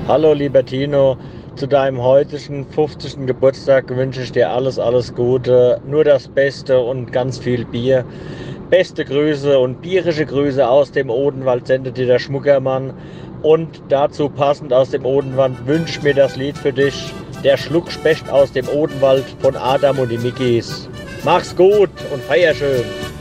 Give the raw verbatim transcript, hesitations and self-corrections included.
Hallo lieber Tino, zu deinem heutigen fünfzigsten Geburtstag wünsche ich dir alles, alles Gute, nur das Beste und ganz viel Bier. Beste Grüße und bierische Grüße aus dem Odenwald sendet dir der Schmuckermann. Und dazu passend aus dem Odenwald wünsche ich mir das Lied für dich, der Schluckspecht aus dem Odenwald von Adam und die Mickis. Mach's gut und feier schön.